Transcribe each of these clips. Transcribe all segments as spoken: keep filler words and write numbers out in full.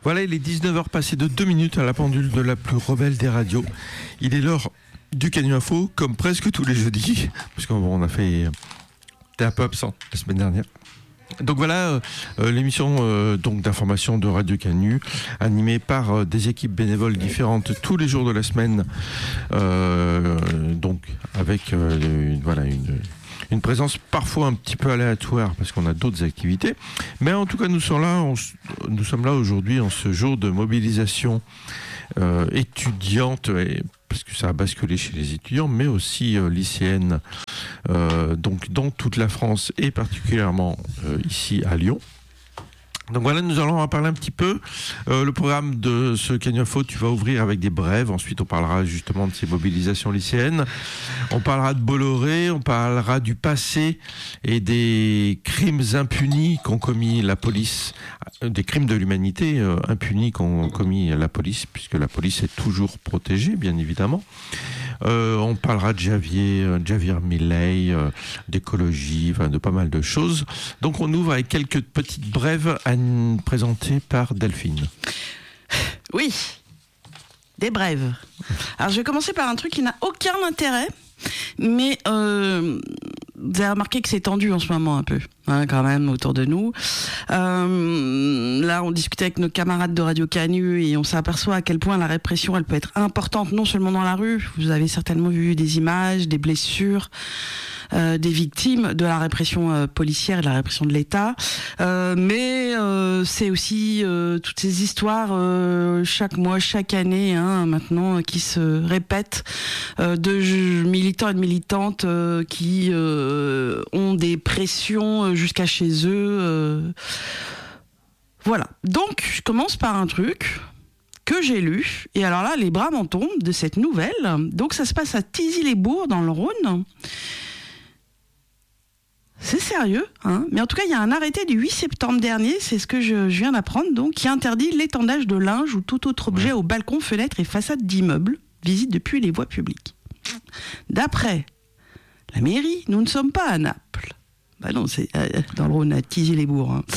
Voilà, il est dix-neuf heures passées de deux minutes à la pendule de la plus rebelle des radios. Il est l'heure du Canu Info, comme presque tous les jeudis, parce qu'on a fait... T'es un peu absent la semaine dernière. Donc voilà, euh, l'émission euh, donc d'information de Radio Canu, animée par euh, des équipes bénévoles différentes tous les jours de la semaine, euh, donc avec euh, une, voilà une... Une présence parfois un petit peu aléatoire parce qu'on a d'autres activités. Mais en tout cas, nous sommes là, on, nous sommes là aujourd'hui en ce jour de mobilisation euh, étudiante, et, parce que ça a basculé chez les étudiants, mais aussi euh, lycéennes, euh, donc dans toute la France et particulièrement euh, ici à Lyon. Donc voilà, nous allons en parler un petit peu. Euh, le programme de ce Canu Info, tu vas ouvrir avec des brèves. Ensuite, on parlera justement de ces mobilisations lycéennes. On parlera de Bolloré, on parlera du passé et des crimes impunis qu'ont commis la police, des crimes de l'humanité euh, impunis qu'ont commis la police, puisque la police est toujours protégée, bien évidemment. Euh, on parlera de Javier, euh, Javier Milei, euh, d'écologie, enfin, de pas mal de choses. Donc on ouvre avec quelques petites brèves à n- présentées par Delphine. Oui, des brèves. Alors je vais commencer par un truc qui n'a aucun intérêt, mais euh, vous avez remarqué que c'est tendu en ce moment un peu, hein, quand même, autour de nous. Euh, là, on discutait avec nos camarades de Radio Canu et on s'aperçoit à quel point la répression, elle peut être importante, non seulement dans la rue. Vous avez certainement vu des images, des blessures, euh, des victimes de la répression euh, policière et de la répression de l'État. Euh, mais euh, c'est aussi euh, toutes ces histoires euh, chaque mois, chaque année, hein, maintenant, qui se répètent euh, de militants et de militantes euh, qui euh, ont des pressions jusqu'à chez eux. Euh, voilà. Donc, je commence par un truc que j'ai lu. Et alors là, les bras m'en tombent de cette nouvelle. Donc, ça se passe à Thizy-les-Bourgs, dans le Rhône. C'est sérieux, hein. Mais en tout cas, il y a un arrêté du huit septembre dernier, c'est ce que je, je viens d'apprendre, donc, qui interdit l'étendage de linge ou tout autre objet ouais. aux balcons, fenêtres et façades d'immeubles, visites depuis les voies publiques. D'après la mairie, nous ne sommes pas à Naples. Bah non, c'est euh, dans le Rhône, à Thizy-les-Bourgs. Hein.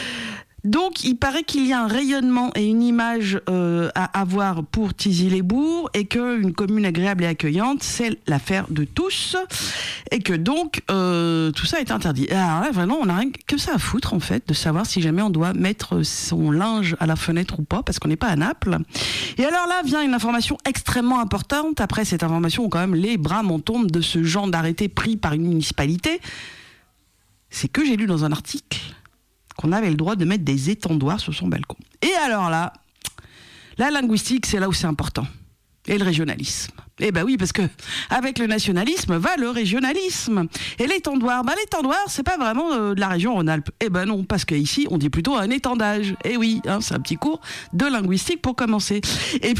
Donc, il paraît qu'il y a un rayonnement et une image euh, à avoir pour Thizy-les-Bourgs et qu'une commune agréable et accueillante, c'est l'affaire de tous et que donc, euh, tout ça est interdit. Alors là, vraiment, on n'a rien que ça à foutre, en fait, de savoir si jamais on doit mettre son linge à la fenêtre ou pas, parce qu'on n'est pas à Naples. Et alors là, vient une information extrêmement importante. Après cette information, quand même, les bras m'en tombent de ce genre d'arrêté pris par une municipalité. C'est que j'ai lu dans un article qu'on avait le droit de mettre des étendoirs sur son balcon. Et alors là, la linguistique, c'est là où c'est important. Et le régionalisme. Eh ben oui, parce que avec le nationalisme va le régionalisme. Et l'étendoir, ben l'étendoir, c'est pas vraiment euh, de la région Rhône-Alpes. Eh ben non, parce qu'ici, on dit plutôt un étendage. Eh oui, hein, c'est un petit cours de linguistique pour commencer. Et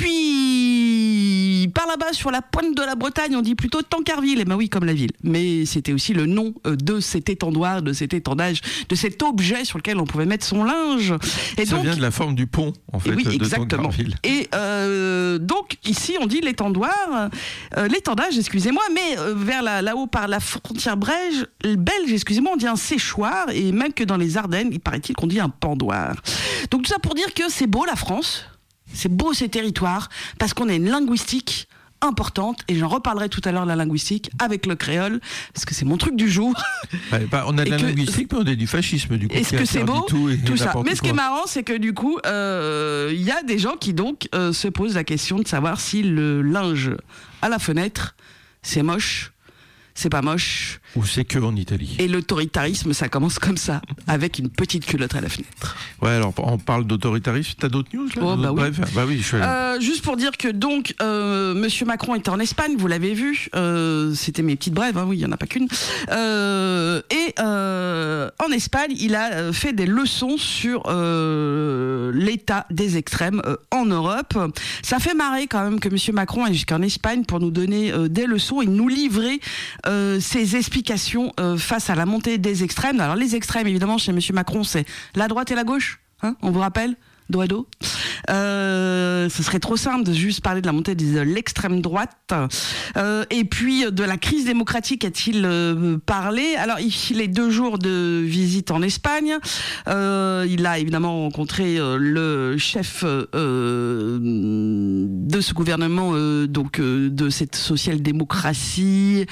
puis, par là-bas, sur la pointe de la Bretagne, on dit plutôt Tancarville. Eh ben oui, comme la ville. Mais c'était aussi le nom euh, de cet étendoir, de cet étendage, de cet objet sur lequel on pouvait mettre son linge. Et ça donc, vient de la forme du pont, en fait, oui, de exactement. Tancarville. Et euh, donc, ici, on dit l'étendoir, euh, l'étendage, excusez-moi, mais euh, vers la, là-haut, par la frontière belge, belge, excusez-moi, on dit un séchoir, et même que dans les Ardennes, il paraît-il qu'on dit un pendoir. Donc tout ça pour dire que c'est beau la France, c'est beau ces territoires, parce qu'on a une linguistique importante, et j'en reparlerai tout à l'heure de la linguistique avec le créole, parce que c'est mon truc du jour. Ouais, bah, on a de Et la que, linguistique, mais on a du fascisme, du coup. Est-ce que c'est beau tout, et tout ça. Mais ce quoi. qui est marrant, c'est que du coup, il euh, y a des gens qui donc euh, se posent la question de savoir si le linge à la fenêtre, c'est moche, c'est pas moche. Ou c'est que en Italie. Et l'autoritarisme, ça commence comme ça, avec une petite culotte à la fenêtre. Ouais, alors on parle d'autoritarisme. T'as d'autres news là? Oh, bah, oui. Bref, bah oui, je suis euh, juste pour dire que donc, euh, Monsieur Macron était en Espagne, vous l'avez vu. Euh, c'était mes petites brèves, hein, oui, il y en a pas qu'une. Euh, et euh, en Espagne, il a fait des leçons sur euh, l'état des extrêmes euh, en Europe. Ça fait marrer quand même que Monsieur Macron aille jusqu'en Espagne pour nous donner euh, des leçons et nous livrer euh, ses explications Euh, face à la montée des extrêmes. Alors les extrêmes, évidemment, chez Monsieur Macron, c'est la droite et la gauche, hein, on vous rappelle, dos à dos. Euh, ce serait trop simple de juste parler de la montée de l'extrême droite. Euh, et puis de la crise démocratique a-t-il euh, parlé? Alors il est deux jours de visite en Espagne. Euh, il a évidemment rencontré euh, le chef euh, de ce gouvernement, euh, donc euh, de cette social-démocratie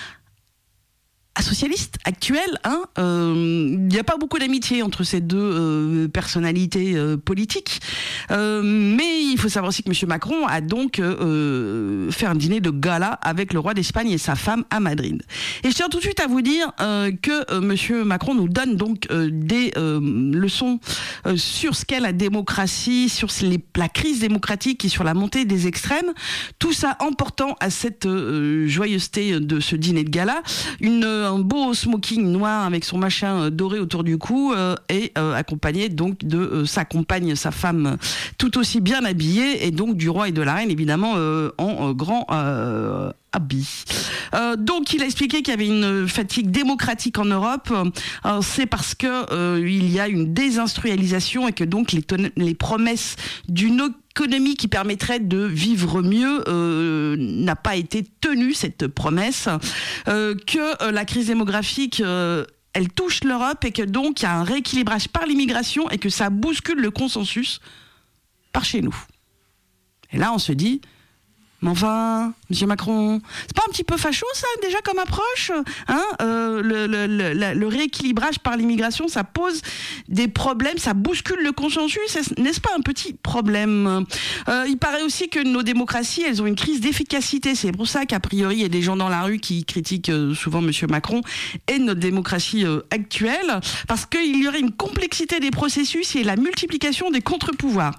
socialiste actuelle, hein. Euh, il n'y a pas beaucoup d'amitié entre ces deux euh, personnalités euh, politiques, euh, mais il faut savoir aussi que M. Macron a donc euh, fait un dîner de gala avec le roi d'Espagne et sa femme à Madrid. Et je tiens tout de suite à vous dire euh, que euh, M. Macron nous donne donc euh, des euh, leçons euh, sur ce qu'est la démocratie, sur les, la crise démocratique et sur la montée des extrêmes, tout ça en portant à cette euh, joyeuseté de ce dîner de gala une un beau smoking noir avec son machin doré autour du cou euh, et euh, accompagné donc de euh, sa compagne, sa femme, tout aussi bien habillée, et donc du roi et de la reine évidemment euh, en euh, grand euh, habit. Euh, donc il a expliqué qu'il y avait une fatigue démocratique en Europe. Euh, c'est parce que euh, il y a une désindustrialisation et que donc les, ton- les promesses d'une économie qui permettrait de vivre mieux euh, n'a pas été tenue, cette promesse, euh, que euh, la crise démographique euh, elle touche l'Europe et que donc il y a un rééquilibrage par l'immigration et que ça bouscule le consensus par chez nous. Et là on se dit, mais enfin, Monsieur Macron, c'est pas un petit peu facho ça déjà comme approche, hein, euh, le, le, le, le rééquilibrage par l'immigration, ça pose des problèmes, ça bouscule le consensus, n'est-ce pas un petit problème? euh, Il paraît aussi que nos démocraties, elles ont une crise d'efficacité. C'est pour ça qu'a priori il y a des gens dans la rue qui critiquent euh, souvent Monsieur Macron et notre démocratie euh, actuelle, parce qu'il y aurait une complexité des processus et la multiplication des contre-pouvoirs.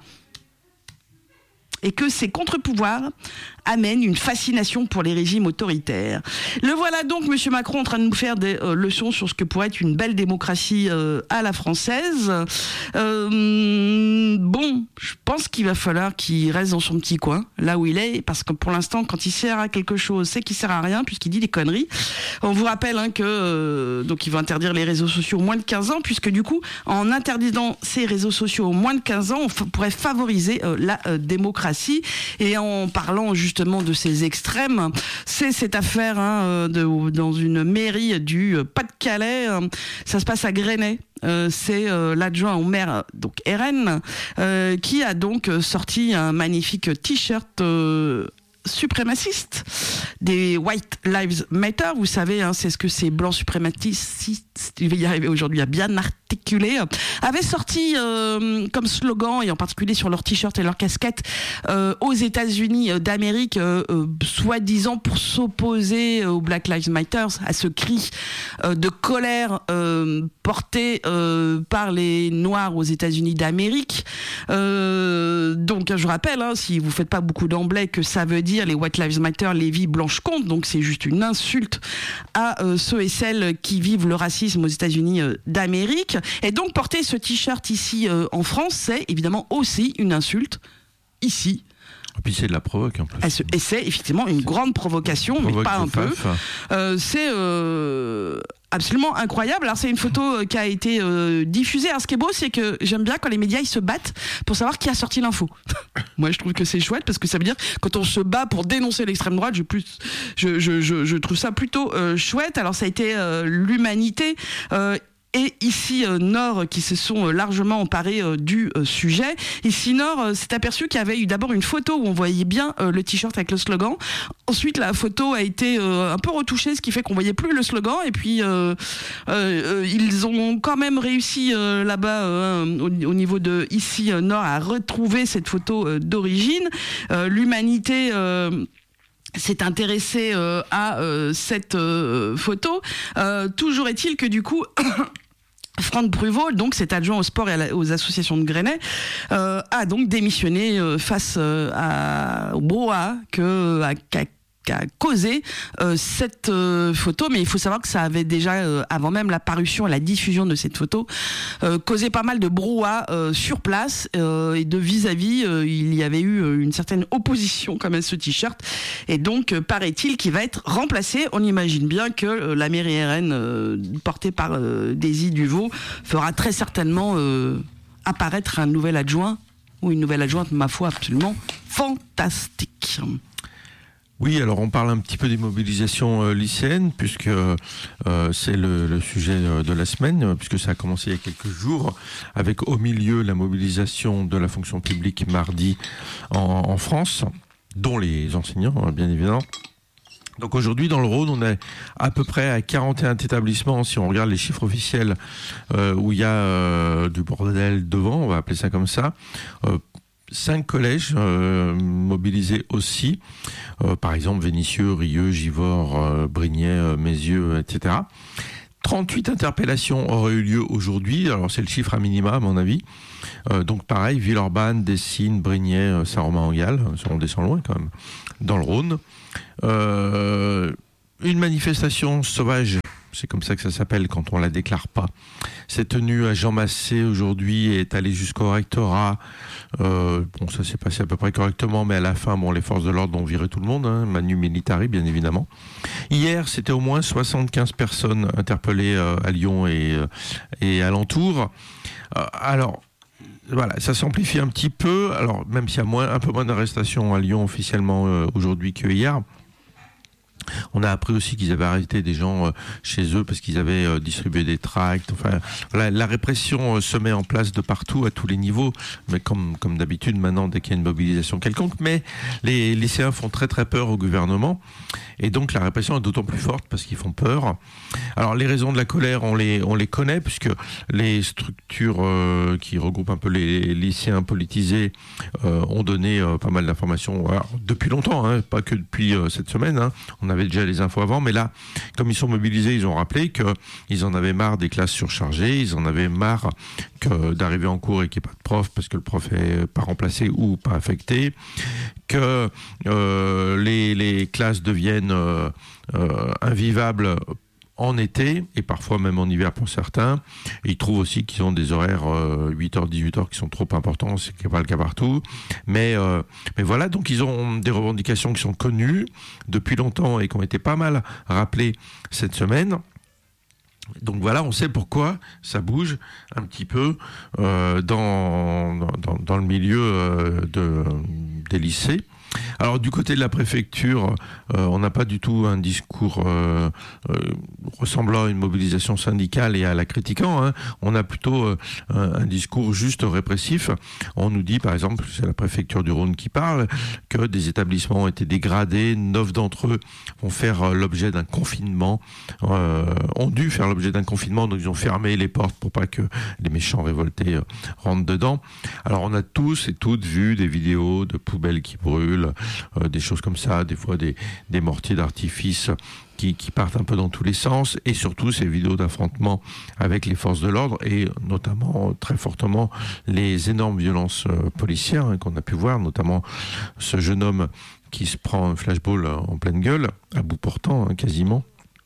Et que ces contre-pouvoirs amènent une fascination pour les régimes autoritaires. Le voilà donc, M. Macron, en train de nous faire des euh, leçons sur ce que pourrait être une belle démocratie euh, à la française. Euh, bon, je pense qu'il va falloir qu'il reste dans son petit coin, là où il est, parce que pour l'instant, quand il sert à quelque chose, c'est qu'il sert à rien, puisqu'il dit des conneries. On vous rappelle hein, que euh, donc il va interdire les réseaux sociaux aux moins de quinze ans, puisque du coup, en interdisant ces réseaux sociaux aux moins de quinze ans, on f- pourrait favoriser euh, la euh, démocratie. Et en parlant justement de ces extrêmes, c'est cette affaire hein, de, dans une mairie du Pas-de-Calais, ça se passe à Grainey. Euh, c'est euh, l'adjoint au maire, donc R N, euh, qui a donc sorti un magnifique t-shirt euh, suprémaciste des White Lives Matter. Vous savez, hein, c'est ce que ces blancs suprémacistes, il va y arriver aujourd'hui à bien articuler, avaient sorti euh, comme slogan, et en particulier sur leurs t-shirts et leurs casquettes, euh, aux États-Unis d'Amérique, euh, euh, soi-disant pour s'opposer aux Black Lives Matter, à ce cri euh, de colère euh, porté euh, par les Noirs aux États-Unis d'Amérique. Euh, donc, je rappelle, hein, si vous faites pas beaucoup d'emblée, que ça veut dire les White Lives Matter, les vies blanches comptent. Donc, c'est juste une insulte à euh, ceux et celles qui vivent le racisme aux États-Unis euh, d'Amérique. Et donc, porter ce t-shirt ici euh, en France, c'est évidemment aussi une insulte ici. Et puis c'est de la provoque en plus. Et c'est effectivement une grande provocation, mais pas un peu. Euh, c'est euh, absolument incroyable. Alors c'est une photo qui a été euh, diffusée. Alors ce qui est beau, c'est que j'aime bien quand les médias ils se battent pour savoir qui a sorti l'info. Moi je trouve que c'est chouette parce que ça veut dire quand on se bat pour dénoncer l'extrême droite, je, plus, je, je, je, je trouve ça plutôt euh, chouette. Alors ça a été euh, l'Humanité. Euh, Et ici euh, Nord qui se sont euh, largement emparés euh, du euh, sujet. Ici Nord euh, s'est aperçu qu'il y avait eu d'abord une photo où on voyait bien euh, le t-shirt avec le slogan. Ensuite la photo a été euh, un peu retouchée, ce qui fait qu'on voyait plus le slogan. Et puis euh, euh, ils ont quand même réussi euh, là-bas euh, au, au niveau de ici euh, Nord à retrouver cette photo euh, d'origine. Euh, L'Humanité euh, s'est intéressé euh, à euh, cette euh, photo. Euh, toujours est-il que du coup Franck Pruvot, donc cet adjoint au sport et à la, aux associations de Grainey, euh, a donc démissionné euh, face euh, à, au brouhaha que a, qu'a, qu'a causé euh, cette euh, photo. Mais il faut savoir que ça avait déjà, euh, avant même la parution et la diffusion de cette photo, euh, causé pas mal de brouhaha euh, sur place euh, et de vis-à-vis. Euh, il y avait eu une certaine opposition quand même à ce t-shirt. Et donc, euh, paraît-il qu'il va être remplacé. On imagine bien que euh, la mairie R N, euh, portée par euh, Daisy Duvaux, fera très certainement euh, apparaître un nouvel adjoint ou une nouvelle adjointe, ma foi, absolument fantastique. Oui, alors on parle un petit peu des mobilisations euh, lycéennes, puisque euh, c'est le, le sujet de la semaine, puisque ça a commencé il y a quelques jours, avec au milieu la mobilisation de la fonction publique mardi en, en France, dont les enseignants, bien évidemment. Donc aujourd'hui, dans le Rhône, on est à peu près à quarante et un établissements, si on regarde les chiffres officiels, euh, où il y a euh, du bordel devant, on va appeler ça comme ça. Euh, Cinq collèges euh, mobilisés aussi, euh, par exemple Vénissieux, Rieux, Givors, euh, Brignais, euh, Mézieux, et cetera. trente-huit interpellations auraient eu lieu aujourd'hui, alors c'est le chiffre à minima à mon avis. Euh, donc pareil, Villeurbanne, Dessines, Brignais, euh, Saint-Romain-en-Galles, on descend loin quand même, dans le Rhône. Euh, une manifestation sauvage, c'est comme ça que ça s'appelle quand on la déclare pas, s'est tenue à Jean Massé aujourd'hui et est allée jusqu'au rectorat. Euh, bon, ça s'est passé à peu près correctement, mais à la fin, bon, les forces de l'ordre ont viré tout le monde, hein, Manu Militari, bien évidemment. Hier, c'était au moins soixante-quinze personnes interpellées euh, à Lyon et, euh, et alentour. Euh, alors, voilà, ça s'amplifie un petit peu. Alors, même s'il y a moins, un peu moins d'arrestations à Lyon officiellement euh, aujourd'hui que hier. On a appris aussi qu'ils avaient arrêté des gens chez eux parce qu'ils avaient distribué des tracts. Enfin, voilà, la répression se met en place de partout, à tous les niveaux, mais comme, comme d'habitude maintenant, dès qu'il y a une mobilisation quelconque. Mais les lycéens font très très peur au gouvernement, et donc la répression est d'autant plus forte parce qu'ils font peur. Alors les raisons de la colère, on les, on les connaît, puisque les structures euh, qui regroupent un peu les lycéens politisés euh, ont donné euh, pas mal d'informations alors, depuis longtemps, hein, pas que depuis euh, cette semaine. Hein. On avait déjà les infos avant, mais là, comme ils sont mobilisés, ils ont rappelé qu'ils en avaient marre des classes surchargées, ils en avaient marre que d'arriver en cours et qu'il n'y ait pas de prof parce que le prof est pas remplacé ou pas affecté, que euh, les, les classes deviennent euh, euh, invivables en été, et parfois même en hiver pour certains. Et ils trouvent aussi qu'ils ont des horaires euh, huit heures, dix-huit heures qui sont trop importants, ce qui n'est pas le cas partout. Mais, euh, mais voilà, donc ils ont des revendications qui sont connues depuis longtemps et qui ont été pas mal rappelées cette semaine. Donc voilà, on sait pourquoi ça bouge un petit peu euh, dans, dans, dans le milieu euh, de, des lycées. Alors du côté de la préfecture, euh, on n'a pas du tout un discours euh, euh, ressemblant à une mobilisation syndicale et à la critiquant. Hein. On a plutôt euh, un discours juste répressif. On nous dit par exemple, c'est la préfecture du Rhône qui parle, que des établissements ont été dégradés, neuf d'entre eux vont faire l'objet d'un confinement, euh, ont dû faire l'objet d'un confinement, donc ils ont fermé les portes pour pas que les méchants révoltés euh, rentrent dedans. Alors on a tous et toutes vu des vidéos de poubelles qui brûlent, Euh, des choses comme ça, des fois des, des mortiers d'artifice qui, qui partent un peu dans tous les sens, et surtout ces vidéos d'affrontements avec les forces de l'ordre, et notamment très fortement les énormes violences euh, policières hein, qu'on a pu voir, notamment ce jeune homme qui se prend un flashball en pleine gueule, à bout portant hein, quasiment,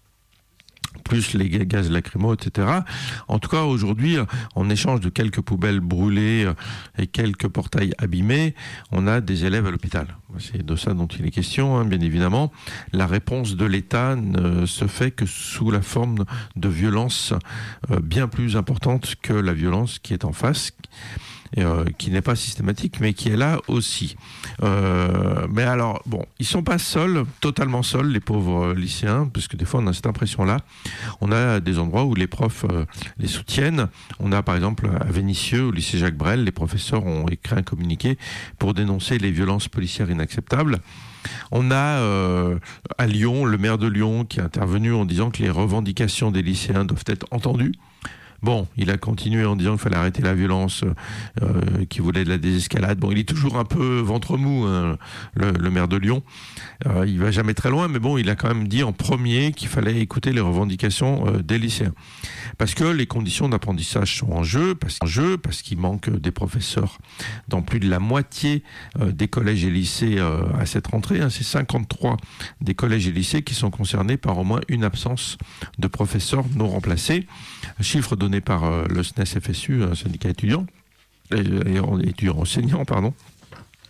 plus les gaz lacrymaux, et cetera. En tout cas, aujourd'hui, en échange de quelques poubelles brûlées et quelques portails abîmés, on a des élèves à l'hôpital. C'est de ça dont il est question, hein, bien évidemment. La réponse de l'État ne se fait que sous la forme de violence euh, bien plus importante que la violence qui est en face, Euh, qui n'est pas systématique, mais qui est là aussi. Euh, mais alors, bon, ils sont pas seuls, totalement seuls, les pauvres lycéens, parce que des fois, on a cette impression-là. On a des endroits où les profs euh, les soutiennent. On a, par exemple, à Vénissieux, au lycée Jacques Brel, les professeurs ont écrit un communiqué pour dénoncer les violences policières inacceptables. On a euh, à Lyon, le maire de Lyon qui est intervenu en disant que les revendications des lycéens doivent être entendues. Bon, il a continué en disant qu'il fallait arrêter la violence, euh, qu'il voulait de la désescalade. Bon, il est toujours un peu ventre mou, hein, le, le maire de Lyon. Euh, il va jamais très loin, mais bon, il a quand même dit en premier qu'il fallait écouter les revendications euh, des lycéens. Parce que les conditions d'apprentissage sont en jeu, parce, en jeu, parce qu'il manque des professeurs dans plus de la moitié euh, des collèges et lycées euh, à cette rentrée. Hein, c'est cinquante-trois des collèges et lycées qui sont concernés par au moins une absence de professeurs non remplacés. Chiffre donné par euh, le S N E S F S U, un syndicat étudiant, et, et étudiant enseignant, pardon.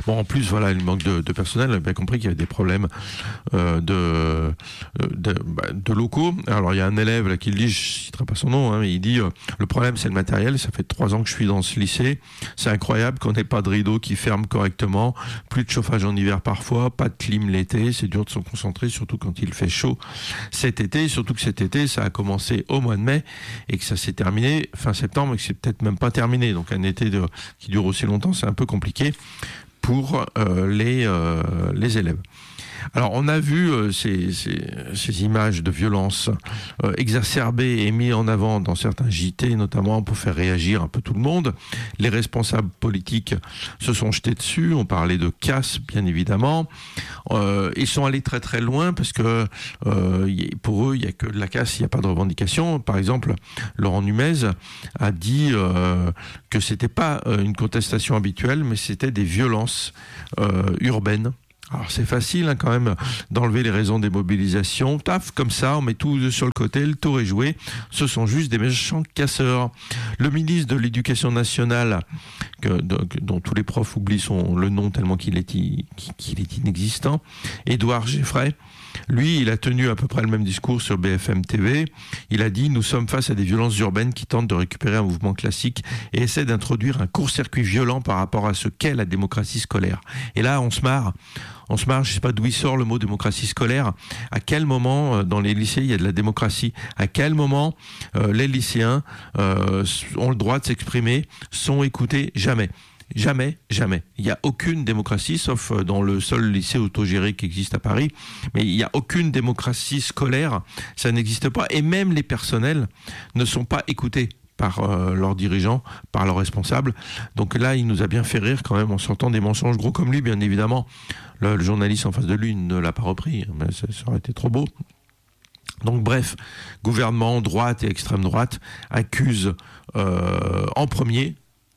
Bon, en plus, voilà, il manque de, de personnel. On a bien compris qu'il y avait des problèmes euh, de, de, bah, de locaux. Alors, il y a un élève là qui le dit, je ne citerai pas son nom, hein, mais il dit euh, le problème, c'est le matériel. Ça fait trois ans que je suis dans ce lycée. C'est incroyable qu'on n'ait pas de rideau qui ferme correctement, plus de chauffage en hiver parfois, pas de clim l'été. C'est dur de se concentrer, surtout quand il fait chaud cet été. Surtout que cet été, ça a commencé au mois de mai et que ça s'est terminé fin septembre et que c'est peut-être même pas terminé. Donc, un été de, qui dure aussi longtemps, c'est un peu compliqué pour euh, les, euh, les élèves. Alors, on a vu euh, ces, ces, ces images de violence euh, exacerbées et mises en avant dans certains J T, notamment pour faire réagir un peu tout le monde. Les responsables politiques se sont jetés dessus. On parlait de casse, bien évidemment. Euh, ils sont allés très très loin parce que euh, pour eux, il n'y a que de la casse, il n'y a pas de revendication. Par exemple, Laurent Nunez a dit euh, que c'était pas une contestation habituelle, mais c'était des violences euh, urbaines. Alors c'est facile hein, quand même d'enlever les raisons des mobilisations. Taf, comme ça, on met tout sur le côté, le tour est joué. Ce sont juste des méchants casseurs. Le ministre de l'Éducation nationale, que, de, que, dont tous les profs oublient son, le nom tellement qu'il est, qu'il est inexistant, Édouard Geffray, lui, il a tenu à peu près le même discours sur B F M T V. Il a dit « Nous sommes face à des violences urbaines qui tentent de récupérer un mouvement classique et essaient d'introduire un court-circuit violent par rapport à ce qu'est la démocratie scolaire. » Et là, on se marre. On se marre, je ne sais pas d'où il sort le mot démocratie scolaire. À quel moment, euh, dans les lycées, il y a de la démocratie ? À quel moment euh, les lycéens euh, ont le droit de s'exprimer, sont écoutés ? Jamais. Jamais, jamais. Il n'y a aucune démocratie, sauf dans le seul lycée autogéré qui existe à Paris. Mais il n'y a aucune démocratie scolaire. Ça n'existe pas. Et même les personnels ne sont pas écoutés par euh, leurs dirigeants, par leurs responsables. Donc là, il nous a bien fait rire quand même en sortant des mensonges gros comme lui, bien évidemment. Le, le journaliste en face de lui ne l'a pas repris, mais ça, ça aurait été trop beau. Donc bref, gouvernement, droite et extrême droite accusent euh, en premier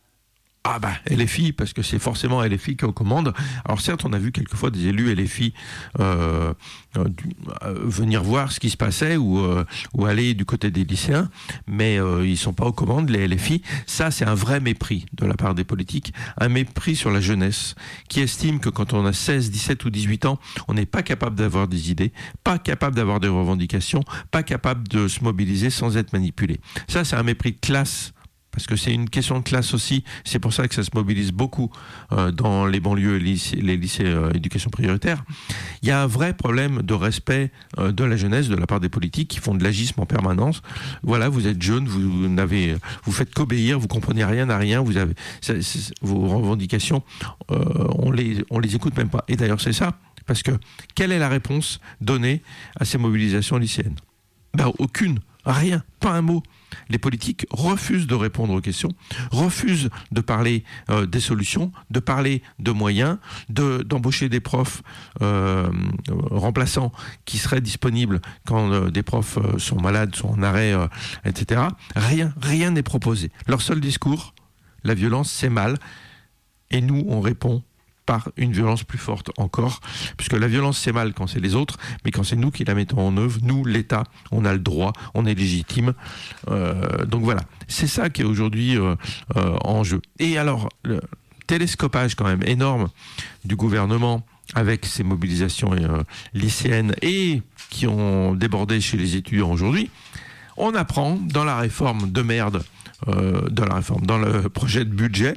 Ah bah L F I, parce que c'est forcément L F I qui est aux commandes. Alors certes, on a vu quelquefois des élus L F I euh, euh, du, euh, venir voir ce qui se passait ou, euh, ou aller du côté des lycéens, mais euh, ils ne sont pas aux commandes, les L F I. Ça, c'est un vrai mépris de la part des politiques, un mépris sur la jeunesse, qui estime que quand on a seize, dix-sept ou dix-huit ans, on n'est pas capable d'avoir des idées, pas capable d'avoir des revendications, pas capable de se mobiliser sans être manipulé. Ça, c'est un mépris de classe, parce que c'est une question de classe aussi. C'est pour ça que ça se mobilise beaucoup euh, dans les banlieues et les lycées, les lycées euh, éducation prioritaire. Il y a un vrai problème de respect euh, de la jeunesse de la part des politiques qui font de l'agisme en permanence. Voilà, vous êtes jeune, vous n'avez, vous faites qu'obéir, vous comprenez rien à rien, vous avez c'est, c'est, vos revendications, euh, on les on les écoute même pas. Et d'ailleurs, c'est ça, parce que quelle est la réponse donnée à ces mobilisations lycéennes ? Ben aucune, rien, pas un mot. Les politiques refusent de répondre aux questions, refusent de parler euh, des solutions, de parler de moyens, de, d'embaucher des profs euh, remplaçants qui seraient disponibles quand euh, des profs euh, sont malades, sont en arrêt, euh, et cetera. Rien, rien n'est proposé. Leur seul discours, la violence, c'est mal. Et nous, on répond par une violence plus forte encore, puisque la violence c'est mal quand c'est les autres, mais quand c'est nous qui la mettons en œuvre, nous, l'État, on a le droit, on est légitime. Euh, donc voilà, c'est ça qui est aujourd'hui euh, euh, en jeu. Et alors, le télescopage quand même énorme du gouvernement avec ces mobilisations euh, lycéennes et qui ont débordé chez les étudiants aujourd'hui, on apprend dans la réforme de merde, euh, dans la réforme, dans le projet de budget,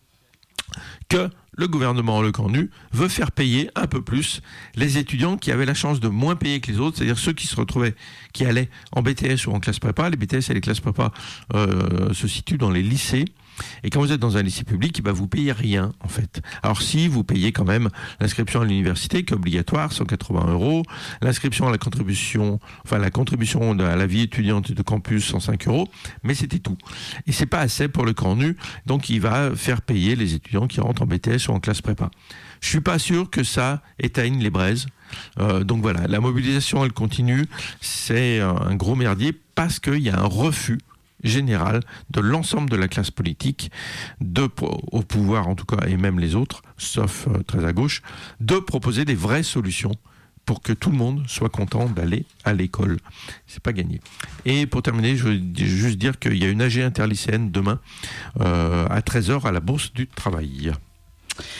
que le gouvernement Lecornu veut faire payer un peu plus les étudiants qui avaient la chance de moins payer que les autres, c'est-à-dire ceux qui se retrouvaient, qui allaient en B T S ou en classe prépa. Les B T S et les classes prépa euh, se situent dans les lycées. Et quand vous êtes dans un lycée public, bah vous payez rien, en fait. Alors si, vous payez quand même l'inscription à l'université, qui est obligatoire, cent quatre-vingts euros, l'inscription à la contribution, enfin la contribution à la vie étudiante de campus, cent cinq euros, mais c'était tout. Et c'est pas assez pour le Cornu, donc il va faire payer les étudiants qui rentrent en B T S ou en classe prépa. Je suis pas sûr que ça éteigne les braises. Euh, donc voilà, la mobilisation, elle continue. C'est un gros merdier parce qu'il y a un refus général de l'ensemble de la classe politique, de, au pouvoir en tout cas, et même les autres, sauf euh, très à gauche, de proposer des vraies solutions pour que tout le monde soit content d'aller à l'école. C'est pas gagné. Et pour terminer, je veux juste dire qu'il y a une A G interlycéenne demain euh, à treize heures à la Bourse du Travail.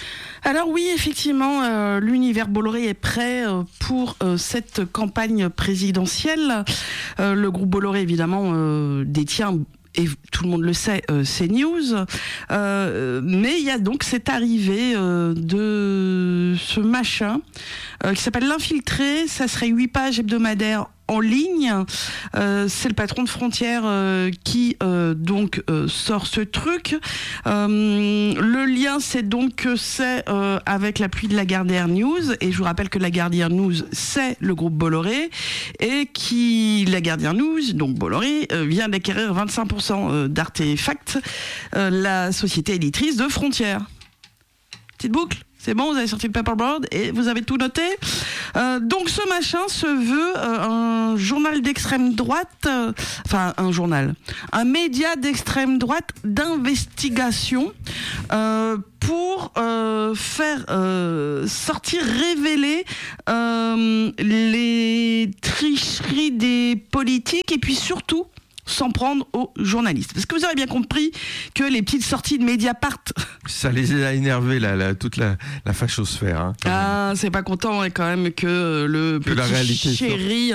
Alors oui, effectivement, euh, l'univers Bolloré est prêt euh, pour euh, cette campagne présidentielle. Euh, le groupe Bolloré, évidemment, euh, détient, et tout le monde le sait, euh, CNews. Euh, mais il y a donc cette arrivée euh, de ce machin euh, qui s'appelle L'Infiltré. Ça serait huit pages hebdomadaires en ligne. Euh, c'est le patron de Frontières euh, qui euh, donc euh, sort ce truc. Euh, le lien, c'est donc c'est euh, avec l'appui de Lagardère News, et je vous rappelle que Lagardère News, c'est le groupe Bolloré, et qui Lagardère News, donc Bolloré, euh, vient d'acquérir vingt-cinq pour cent d'Artefact, euh, la société éditrice de Frontières. Petite boucle. C'est bon, vous avez sorti le paperboard et vous avez tout noté. Euh, donc ce machin se veut euh, un journal d'extrême droite, euh, enfin un journal, un média d'extrême droite d'investigation euh, pour euh, faire euh, sortir, révéler euh, les tricheries des politiques, et puis surtout s'en prendre aux journalistes. Parce que vous avez bien compris que les petites sorties de Mediapart... Ça les a énervés, là, là, toute la, la fachosphère. Hein, ah, c'est pas content hein, quand même que le que petit chéri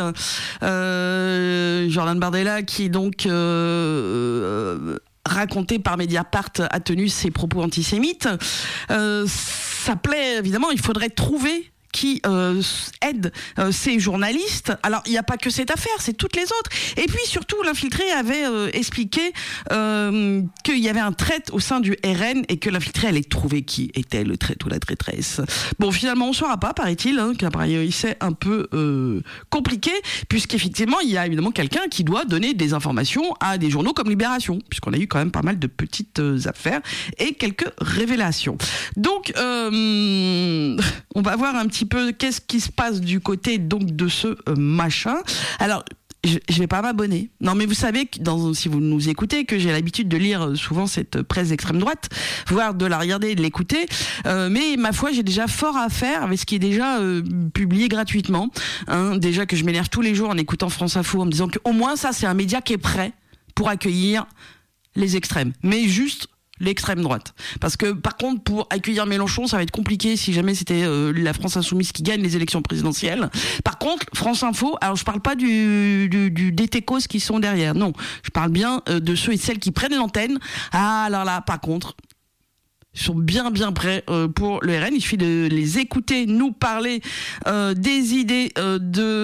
euh, Jordan Bardella, qui donc... Euh, euh, raconté par Mediapart, a tenu ses propos antisémites. Euh, ça plaît, évidemment, il faudrait trouver qui euh, aide euh, ces journalistes. Alors, il n'y a pas que cette affaire, c'est toutes les autres. Et puis, surtout, l'Infiltré avait euh, expliqué euh, qu'il y avait un traître au sein du R N, et que l'Infiltré allait trouver qui était le traître ou la traîtresse. Bon, finalement, on ne saura pas, paraît-il, hein, qu'après, c'est un peu euh, compliqué, puisqu'effectivement, il y a évidemment quelqu'un qui doit donner des informations à des journaux comme Libération, puisqu'on a eu quand même pas mal de petites euh, affaires et quelques révélations. Donc, euh, on va voir un petit peu qu'est-ce qui se passe du côté donc de ce euh, machin. Alors, je, je vais pas m'abonner. Non, mais vous savez que dans, si vous nous écoutez, que j'ai l'habitude de lire souvent cette presse d'extrême droite, voire de la regarder et de l'écouter. Euh, mais ma foi, j'ai déjà fort à faire avec ce qui est déjà euh, publié gratuitement. Hein, déjà que je m'énerve tous les jours en écoutant France Info, en me disant qu'au moins ça, c'est un média qui est prêt pour accueillir les extrêmes. Mais juste l'extrême droite. Parce que par contre, pour accueillir Mélenchon, ça va être compliqué si jamais c'était euh, la France Insoumise qui gagne les élections présidentielles. Par contre, France Info, alors je parle pas du, du, du des techos qui sont derrière, non. Je parle bien euh, de ceux et celles qui prennent l'antenne. Ah, alors là, par contre, ils sont bien bien prêts euh, pour le R N. Il suffit de les écouter nous parler euh, des idées euh,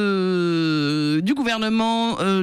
de du gouvernement, euh,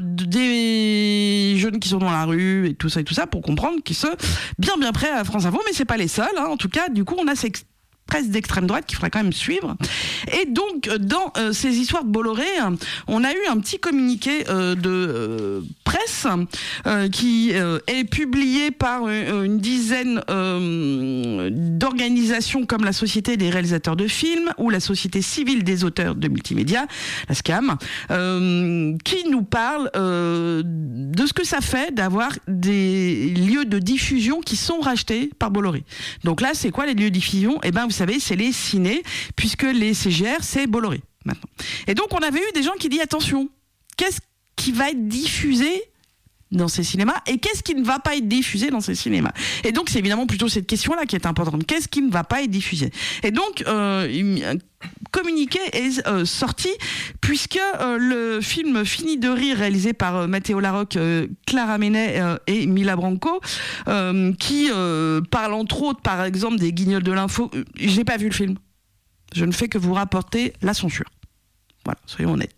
des jeunes qui sont dans la rue et tout ça et tout ça, pour comprendre qu'ils sont bien bien prêts à France Info. Mais c'est pas les seuls, hein. En tout cas, du coup, on a ces presse d'extrême droite qu'il faudrait quand même suivre. Et donc, dans euh, ces histoires de Bolloré, on a eu un petit communiqué euh, de euh, presse euh, qui euh, est publié par euh, une dizaine euh, d'organisations comme la Société des réalisateurs de films ou la Société civile des auteurs de multimédia, la SCAM, euh, qui nous parle euh, de ce que ça fait d'avoir des lieux de diffusion qui sont rachetés par Bolloré. Donc là, c'est quoi les lieux de diffusion ? Eh ben, vous savez, c'est les cinés, puisque les C G R, c'est Bolloré, maintenant. Et donc, on avait eu des gens qui disent, attention, qu'est-ce qui va être diffusé dans ces cinémas et qu'est-ce qui ne va pas être diffusé dans ces cinémas? Et donc, c'est évidemment plutôt cette question-là qui est importante. Qu'est-ce qui ne va pas être diffusé? Et donc, euh, un communiqué est euh, sorti, puisque euh, le film Fini de rire, réalisé par euh, Matteo Larocque, euh, Clara Menet euh, et Mila Branco, euh, qui euh, parle entre autres, par exemple, des Guignols de l'info. Euh, je n'ai pas vu le film. Je ne fais que vous rapporter la censure. Voilà, soyons honnêtes.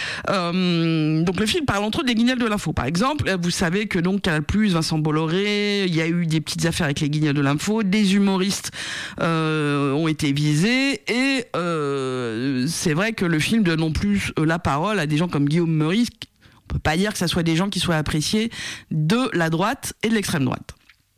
Euh, donc le film parle entre autres des Guignols de l'info. Par exemple, vous savez que donc Canal+, Vincent Bolloré, il y a eu des petites affaires avec les Guignols de l'info, des humoristes euh, ont été visés, et euh, c'est vrai que le film donne non plus la parole à des gens comme Guillaume Meurice. On peut pas dire que ça soit des gens qui soient appréciés de la droite et de l'extrême droite.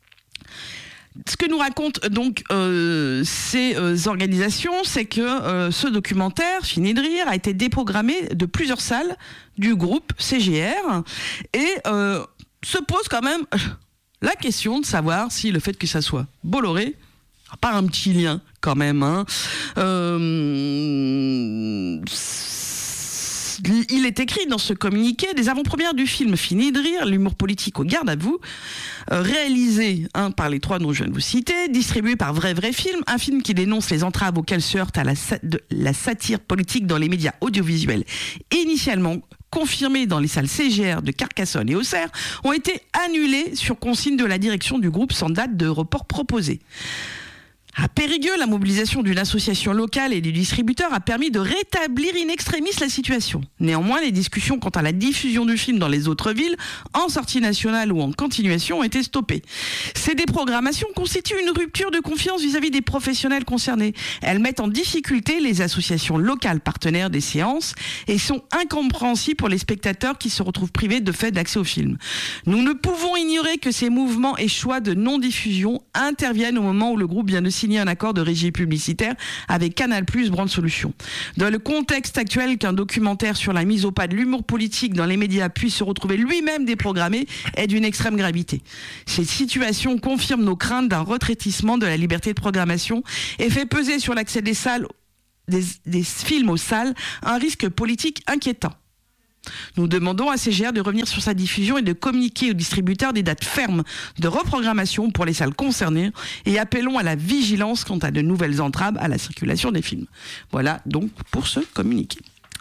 Ce que nous racontent donc euh, ces euh, organisations, c'est que euh, ce documentaire, Fini de rire, a été déprogrammé de plusieurs salles du groupe C G R, et euh, se pose quand même la question de savoir si le fait que ça soit Bolloré, par un petit lien quand même, hein, euh, il est écrit dans ce communiqué: des avant-premières du film Fini de rire, l'humour politique au garde à vous, euh, réalisé hein, par les trois dont je viens de vous citer, distribué par Vrai Vrai Film, un film qui dénonce les entraves auxquelles se heurte à la, sa- de, la satire politique dans les médias audiovisuels, initialement confirmés dans les salles C G R de Carcassonne et Auxerre, ont été annulés sur consigne de la direction du groupe sans date de report proposé. À Périgueux, la mobilisation d'une association locale et du distributeur a permis de rétablir in extremis la situation. Néanmoins, les discussions quant à la diffusion du film dans les autres villes, en sortie nationale ou en continuation, ont été stoppées. Ces déprogrammations constituent une rupture de confiance vis-à-vis des professionnels concernés. Elles mettent en difficulté les associations locales partenaires des séances et sont incompréhensibles pour les spectateurs qui se retrouvent privés de fait d'accès au film. Nous ne pouvons ignorer que ces mouvements et choix de non-diffusion interviennent au moment où le groupe vient de signer un accord de régie publicitaire avec Canal+, Brand Solutions. Dans le contexte actuel, qu'un documentaire sur la mise au pas de l'humour politique dans les médias puisse se retrouver lui-même déprogrammé est d'une extrême gravité. Cette situation confirme nos craintes d'un retrétissement de la liberté de programmation et fait peser sur l'accès des salles, des, des films aux salles, un risque politique inquiétant. Nous demandons à C G R de revenir sur sa diffusion et de communiquer aux distributeurs des dates fermes de reprogrammation pour les salles concernées et appelons à la vigilance quant à de nouvelles entraves à la circulation des films. Voilà donc pour ce communiqué.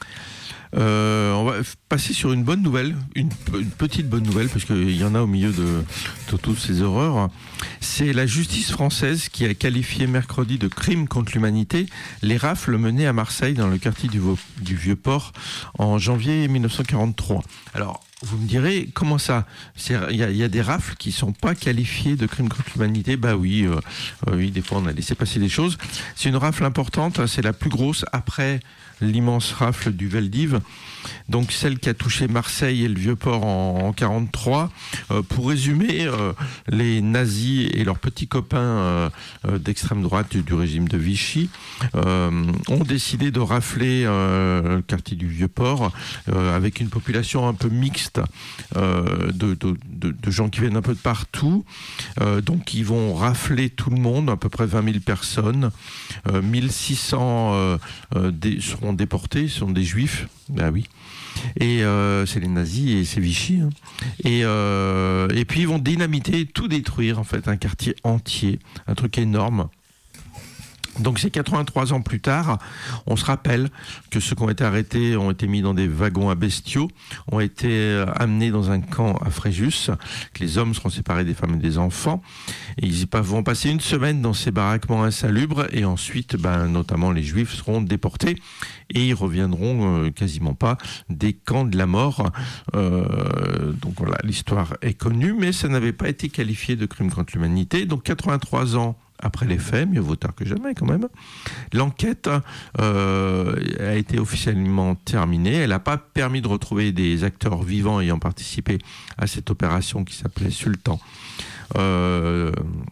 Euh, on va passer sur une bonne nouvelle, une, une petite bonne nouvelle, parce qu'il y en a au milieu de, de toutes ces horreurs. C'est la justice française qui a qualifié mercredi de crime contre l'humanité les rafles menées à Marseille dans le quartier du, du Vieux-Port en janvier mille neuf cent quarante-trois. Alors, vous me direz, comment ça ? Il y, y a des rafles qui ne sont pas qualifiées de crime contre l'humanité ? Bah oui, euh, euh, oui, des fois on a laissé passer des choses. C'est une rafle importante, c'est la plus grosse après l'immense rafle du Veldiv, donc celle qui a touché Marseille et le Vieux-Port en, en quarante-trois. Euh, pour résumer, euh, les nazis et leurs petits copains euh, euh, d'extrême droite du, du régime de Vichy euh, ont décidé de rafler euh, le quartier du Vieux-Port euh, avec une population un peu mixte euh, de, de, de, de gens qui viennent un peu de partout. Euh, donc ils vont rafler tout le monde, à peu près vingt mille personnes. Euh, mille six cents euh, euh, des, seront déportés, ce sont des juifs. Ah oui. Et euh, c'est les nazis et c'est Vichy. Hein. Et, euh, et puis ils vont dynamiter, tout détruire en fait, un quartier entier, un truc énorme. Donc c'est quatre-vingt-trois ans plus tard, on se rappelle que ceux qui ont été arrêtés ont été mis dans des wagons à bestiaux, ont été amenés dans un camp à Fréjus, que les hommes seront séparés des femmes et des enfants, et ils vont passer une semaine dans ces baraquements insalubres, et ensuite, ben, notamment les juifs seront déportés, et ils reviendront euh, quasiment pas des camps de la mort. Euh, donc voilà, l'histoire est connue, mais ça n'avait pas été qualifié de crime contre l'humanité. Donc quatre-vingt-trois ans après les faits, mieux vaut tard que jamais quand même. L'enquête euh, a été officiellement terminée. Elle n'a pas permis de retrouver des acteurs vivants ayant participé à cette opération qui s'appelait Sultan. Euh,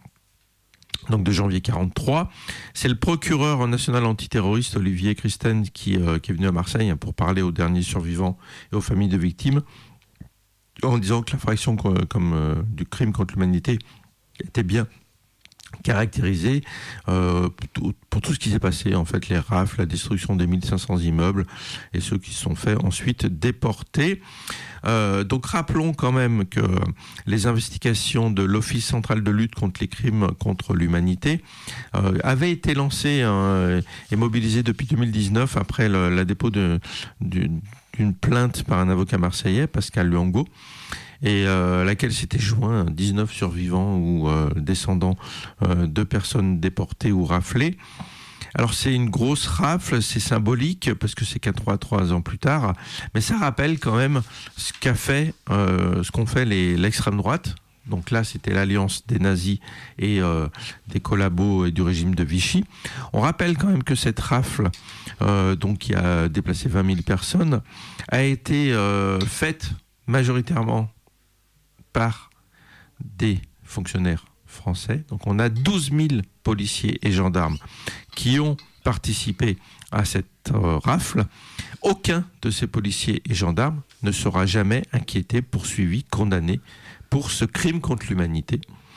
donc de janvier quarante-trois. C'est le procureur national antiterroriste Olivier Christen qui, euh, qui est venu à Marseille pour parler aux derniers survivants et aux familles de victimes, en disant que l'infraction comme, comme euh, du crime contre l'humanité était bien caractérisé euh, pour, pour tout ce qui s'est passé, en fait, les rafles, la destruction des mille cinq cents immeubles et ceux qui se sont fait ensuite déporter. Euh, donc rappelons quand même que les investigations de l'Office central de lutte contre les crimes contre l'humanité euh, avaient été lancées hein, et mobilisées depuis deux mille dix-neuf après le, la dépôt de, d'une, d'une plainte par un avocat marseillais, Pascal Luango, et euh, à laquelle s'étaient joints dix-neuf survivants ou euh, descendants euh, de personnes déportées ou raflées. Alors c'est une grosse rafle, c'est symbolique parce que c'est quatre-vingt-trois ans plus tard, mais ça rappelle quand même ce qu'a fait, euh, ce qu'ont fait les, l'extrême droite. Donc là, c'était l'alliance des nazis et euh, des collabos et du régime de Vichy. On rappelle quand même que cette rafle, euh, donc qui a déplacé vingt mille personnes, a été euh, faite majoritairement par des fonctionnaires français. Donc on a douze mille policiers et gendarmes qui ont participé à cette euh, rafle. Aucun de ces policiers et gendarmes ne sera jamais inquiété, poursuivi, condamné pour ce crime contre l'humanité.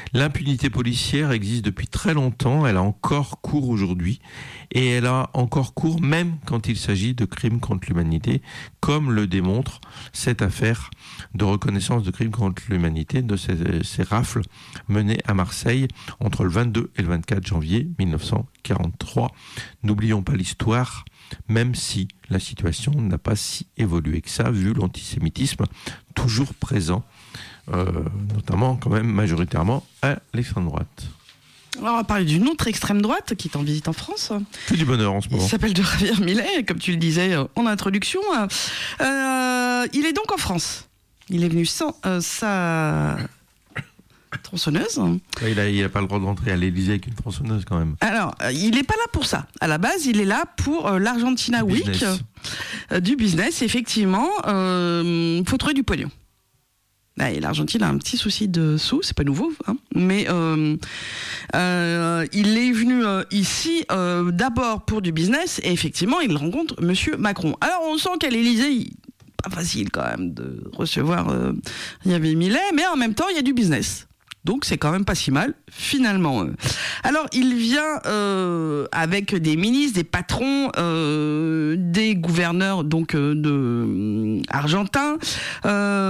L'impunité policière existe depuis très longtemps, elle a encore cours aujourd'hui, et elle a encore cours même quand il s'agit de crimes contre l'humanité, comme le démontre cette affaire de reconnaissance de crimes contre l'humanité de ces, ces rafles menées à Marseille entre le vingt-deux et le vingt-quatre janvier mille neuf cent quarante-trois. N'oublions pas l'histoire, même si la situation n'a pas si évolué que ça, vu l'antisémitisme toujours présent, euh, notamment quand même majoritairement à l'extrême droite. Alors on va parler d'une autre extrême droite qui est en visite en France. Que du bonheur en ce moment. Il s'appelle de Javier Milei, comme tu le disais en introduction. Euh, il est donc en France. Il est venu sans euh, sa tronçonneuse. Ouais, il n'a pas le droit de rentrer à l'Élysée avec une tronçonneuse quand même. Alors, euh, il n'est pas là pour ça. À la base, il est là pour euh, l'Argentina Week, euh, du business, effectivement. Il euh, faut trouver du pognon. Et l'Argentine a un petit souci de sous, c'est pas nouveau, hein, mais euh, euh, il est venu euh, ici euh, d'abord pour du business et effectivement il rencontre Monsieur Macron. Alors on sent qu'à l'Élysée, il... pas facile quand même de recevoir euh, Javier Milei, mais en même temps il y a du business. Donc c'est quand même pas si mal, finalement. Alors il vient euh, avec des ministres, des patrons, euh, des gouverneurs donc euh, de euh, argentins. Euh,